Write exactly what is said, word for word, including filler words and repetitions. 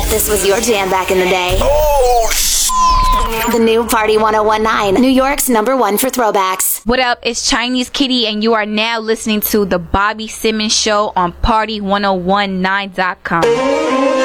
bet this was your jam back in the day. Oh, the new Party one oh one nine, New York's number one for throwbacks. What up? It's Chinese Kitty, and you are now listening to The Bobby Simmons Show on Party one oh one nine dot com.